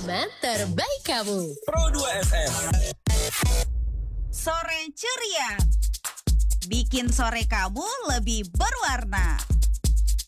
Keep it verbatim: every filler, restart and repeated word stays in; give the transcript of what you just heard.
Segmen terbaik kamu. Pro dua F M. Sore ceria, bikin sore kamu lebih berwarna.